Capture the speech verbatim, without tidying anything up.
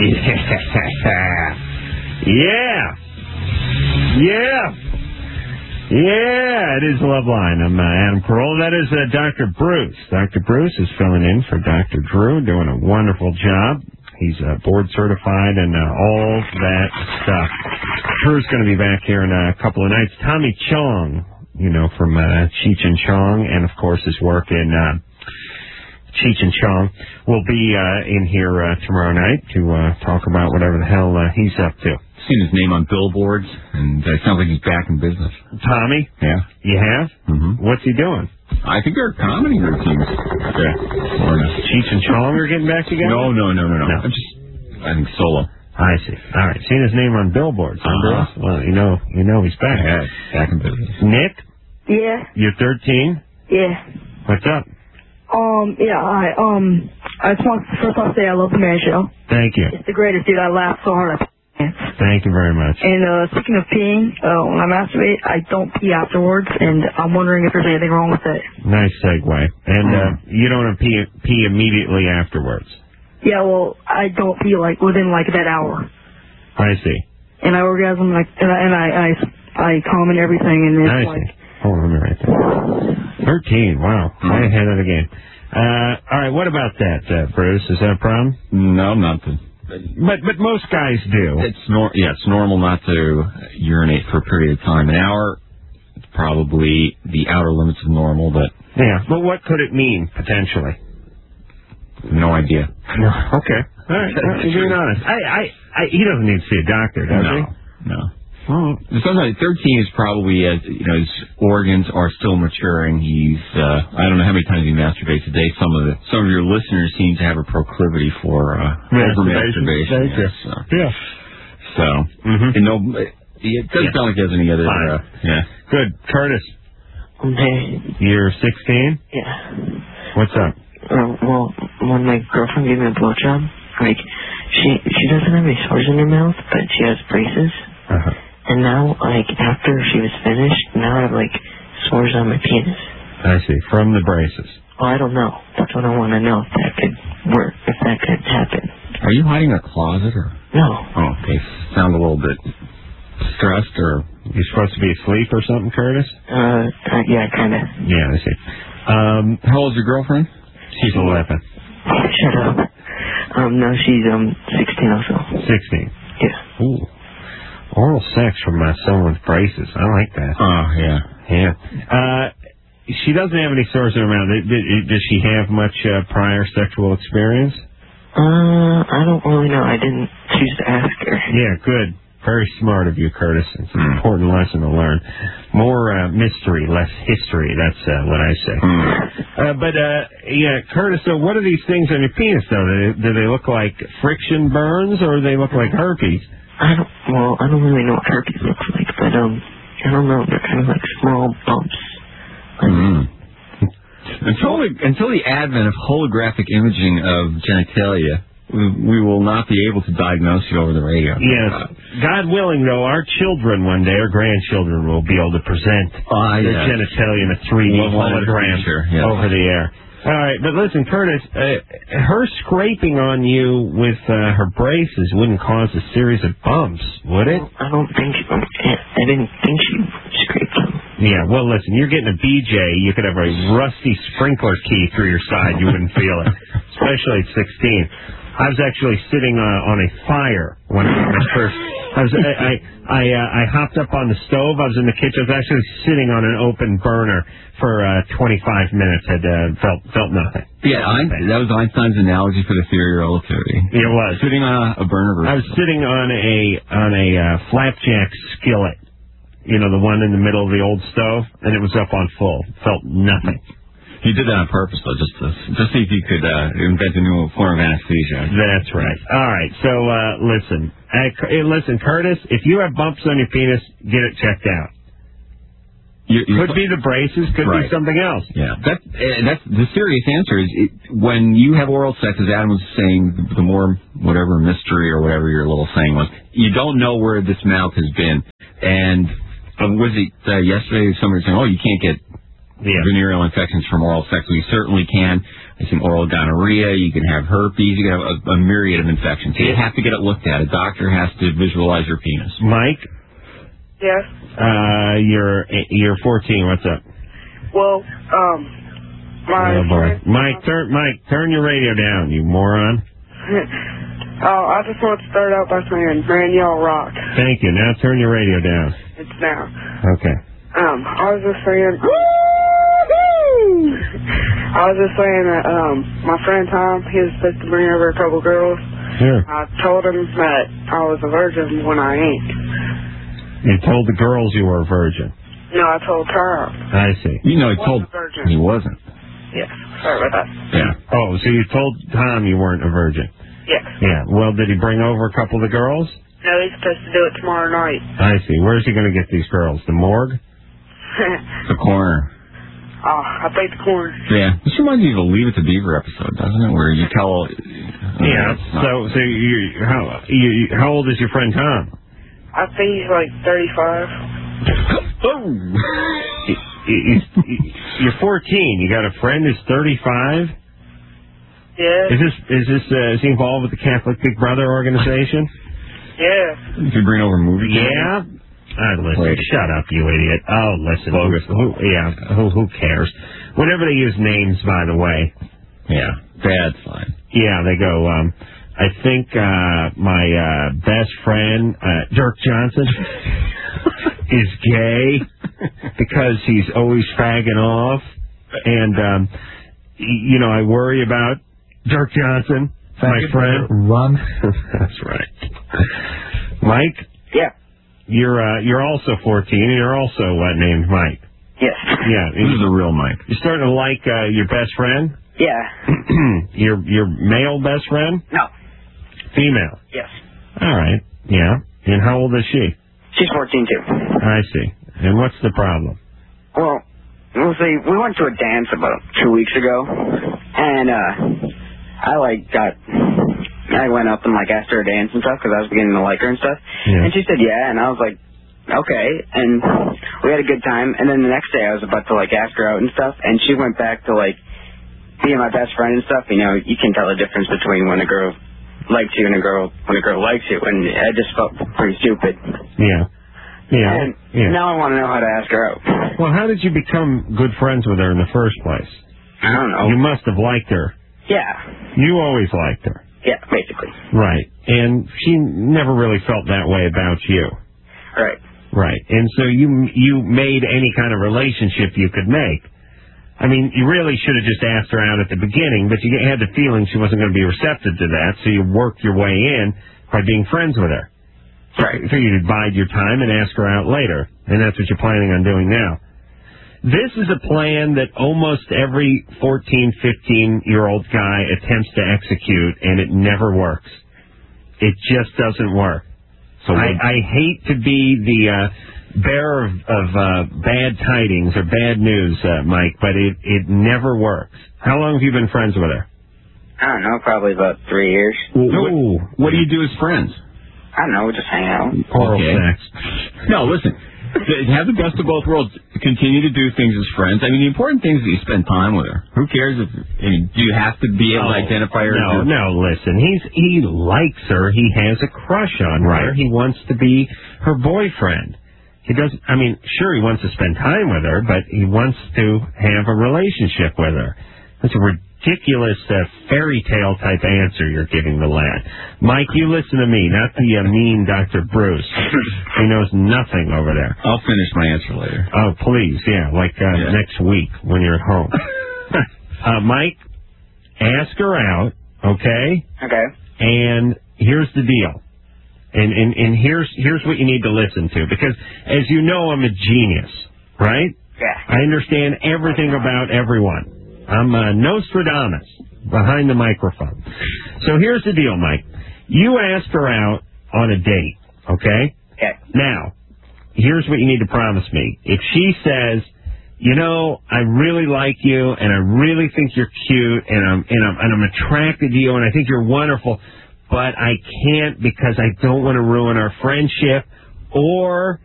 Yeah. Yeah. Yeah, it is Love Line. I'm uh, Adam Carolla. That is uh, Doctor Bruce. Doctor Bruce is filling in for Doctor Drew, doing a wonderful job. He's uh, board certified and uh, all that stuff. Drew's going to be back here in a couple of nights. Tommy Chong, you know, from uh, Cheech and Chong, and of course his work in uh, Cheech and Chong, will be uh, in here uh, tomorrow night to uh, talk about whatever the hell uh, he's up to. Seen his name on billboards, and it sounds like he's back in business. Tommy? Yeah. You have? Mm-hmm. What's he doing? I think they're comedy routines. Okay. Or no. Cheech and Chong are getting back together? No, no, no, no, no. no. I'm just, I think solo. I see. All right. Seen his name on billboards. Uh-huh. Well, you know, you know he's back. Yeah, back in business. Nick? Yeah. You're thirteen? Yeah. What's up? Um, yeah, I, um, I just want to first off say I love the Man Show. Thank you. It's the greatest, dude. I laugh so hard. I Thank you very much. And uh, speaking of peeing, uh, when I masturbate, I don't pee afterwards, and I'm wondering if there's anything wrong with that. Nice segue. And uh, you don't pee, pee immediately afterwards? Yeah, well, I don't pee like within like that hour. I see. And I orgasm like, and I and I I, I come and everything, and it's I like. see. Hold on, let me write that. Thirteen. Wow, mm-hmm. Way ahead of the game. Uh, all right, what about that, uh, Bruce? Is that a problem? No, nothing. But but most guys do. It's nor yeah, it's normal not to urinate for a period of time. An hour, it's probably the outer limits of normal. But yeah, but what could it mean potentially? No idea. Okay, all right. Well, you're being honest. I, I I he doesn't need to see a doctor, does no, he? No. Well, sometimes thirteen is probably as you know his organs are still maturing. He's uh, I don't know how many times he masturbates a day. Some of the some of your listeners seem to have a proclivity for uh, over masturbation. Yes, so. Yeah. So mm-hmm. you know, it doesn't yeah. sound like he has any other. Uh, yeah. Good, Curtis. Hey. You're sixteen. Yeah. What's up? Uh, well, when my girlfriend gave me a blowjob, like she she doesn't have any sores in her mouth, but she has braces. Uh huh. And now, like, after she was finished, now I have, like, sores on my penis. I see. From the braces. Well, I don't know. That's what I want to know, if that could work, if that could happen. Are you hiding in a closet, or? No. Oh, okay. Sound a little bit stressed, or you're supposed to be asleep or something, Curtis? Uh, uh yeah, kind of. Yeah, I see. Um, how old is your girlfriend? She's eleven. Shut up. Um, no, she's, um, sixteen also. sixteen? Yeah. Ooh. Oral sex from uh, someone's braces. I like that. Oh, yeah. Yeah. Uh, she doesn't have any sores in her mouth. Does she have much uh, prior sexual experience? Uh, I don't really know. I didn't choose to ask her. Yeah, good. Very smart of you, Curtis. It's an mm. important lesson to learn. More uh, mystery, less history. That's uh, what I say. Mm. Uh, but, uh, yeah, Curtis, so what are these things on your penis, though? Do they, do they look like friction burns, or do they look like herpes? I don't, well, I don't really know what herpes looks like, but, um, I don't know, they're kind of like small bumps. Mm. Until the, until the advent of holographic imaging of genitalia, we, we will not be able to diagnose you over the radio. Yes. God willing, though, our children one day, our grandchildren, will be able to present uh, their yes. genitalia in a three D hologram yes. over the air. All right, but listen, Curtis, uh, her scraping on you with uh, her braces wouldn't cause a series of bumps, would it? I don't think she, I didn't think she scraped them. Yeah, well, listen, you're getting a B J. You could have a rusty sprinkler key through your side. You wouldn't feel it, especially at sixteen. I was actually sitting uh, on a fire when I was first. I was I I I, uh, I hopped up on the stove. I was in the kitchen. I was actually sitting on an open burner for uh, twenty-five minutes. Had uh, felt felt nothing. Yeah, Einstein, that was Einstein's analogy for the theory of relativity. It was sitting on a, a burner. I was sitting on a on a uh, flapjack skillet. You know, the one in the middle of the old stove, and it was up on full. Felt nothing. You did that on purpose, though, just to, just see if you could uh, invent a new form of anesthesia. That's right. All right. So, uh, listen. Hey, listen, Curtis, if you have bumps on your penis, get it checked out. You, you, could be the braces, could right. be something else. Yeah. That, uh, that's the serious answer is it, when you have oral sex, as Adam was saying, the, the more whatever mystery or whatever your little saying was, you don't know where this mouth has been. And um, was it uh, yesterday somebody was saying, oh, you can't get yeah. venereal infections from oral sex. We certainly can. There's some oral gonorrhea. You can have herpes. You can have a, a myriad of infections. So you have to get it looked at. A doctor has to visualize your penis. Mike? Yes? Uh, you're, you're fourteen. What's up? Well, um, my... Oh, boy. Mike, turn, Mike, turn your radio down, you moron. Oh, I just want to start out by saying, man, y'all rock. Thank you. Now turn your radio down. It's now. Okay. Um, I was just saying... I was just saying that, um, my friend Tom, he was supposed to bring over a couple girls. Sure. I told him that I was a virgin when I ain't. You told the girls you were a virgin. No, I told Tom. I see. You know, he I told wasn't a virgin. he wasn't. Yeah, sorry about that. Yeah. Oh, so you told Tom you weren't a virgin. Yeah. Yeah. Well, did he bring over a couple of the girls? No, he's supposed to do it tomorrow night. I see. Where's he going to get these girls? The morgue? The corner. Oh, I think the corner. Yeah. This reminds me of a Leave It to Beaver episode, doesn't it? Where you tell... Uh, Yeah. So, so you, how, you, how old is your friend Tom? I think he's like thirty-five. Oh! You're fourteen. You got a friend who's thirty-five? Yeah. Is this, is this, uh, is he involved with the Catholic Big Brother organization? Yeah. You can bring over movie Yeah? Ah, listen, Wait. shut up, you idiot. Oh, listen. Bogus. Who, who, yeah, who, who cares? Whenever they use names, by the way. Yeah, that's fine. Yeah, they go, um, I think, uh, my, uh, best friend, uh, Dirk Johnson, is gay because he's always fagging off. And, um, y- you know, I worry about Dirk Johnson, my friend. Run. That's right. Mike? Yeah. You're uh, you're also fourteen, and you're also uh, named Mike. Yes. Yeah, This is a real Mike. you're starting to like uh, your best friend. Yeah. your your male best friend, No. female. Yes. All right. Yeah. And how old is she? She's fourteen too. I see. And what's the problem? Well, we'll see. We went to a dance about two weeks ago, and uh, I like got. I went up and like asked her to dance and stuff because I was beginning to like her and stuff. Yeah. And she said yeah, and I was like, okay. And we had a good time. And then the next day I was about to like ask her out and stuff, and she went back to like being my best friend and stuff. You know, you can tell the difference between when a girl likes you and a girl when a girl likes you, and I just felt pretty stupid. Yeah. Yeah. And yeah. now I want to know how to ask her out. Well, how did you become good friends with her in the first place? I don't know. You must have liked her. Yeah. You always liked her. Yeah, basically. Right. And she never really felt that way about you. Right. Right. And so you you made any kind of relationship you could make. I mean, you really should have just asked her out at the beginning, but you had the feeling she wasn't going to be receptive to that, so you worked your way in by being friends with her. Right. So you'd bide your time and ask her out later, and that's what you're planning on doing now. This is a plan that almost every fourteen, fifteen-year-old guy attempts to execute, and it never works. It just doesn't work. So I, I hate to be the uh, bearer of, of uh, bad tidings or bad news, uh, Mike, but it, it never works. How long have you been friends with her? I don't know, probably about three years. Ooh. What do you do as friends? I don't know, we just hang out. Oral Okay. sex. No, listen. Have the best of both worlds. Continue to do things as friends. I mean, the important thing is that you spend time with her. Who cares if? I mean, do you have to be able to identify her? No, as your- no. Listen, he's he likes her. He has a crush on her. Right. He wants to be her boyfriend. He doesn't. I mean, sure, he wants to spend time with her, but he wants to have a relationship with her. That's a ridiculous uh, fairy tale type answer you're giving the lad. Mike, you listen to me, not the uh, mean Doctor Bruce. He knows nothing over there. I'll finish my answer later. Oh, please, yeah, like uh, Yeah. next week when you're at home. uh, Mike, ask her out, okay? Okay. And here's the deal. And, and, and here's, here's what you need to listen to. Because, as you know, I'm a genius, right? Yeah. I understand everything about everyone. I'm uh, Nostradamus behind the microphone. So here's the deal, Mike. You ask her out on a date, okay? Okay. Now, here's what you need to promise me. If she says, you know, I really like you, and I really think you're cute, and I'm and I'm, and I'm attracted to you, and I think you're wonderful, but I can't because I don't want to ruin our friendship, or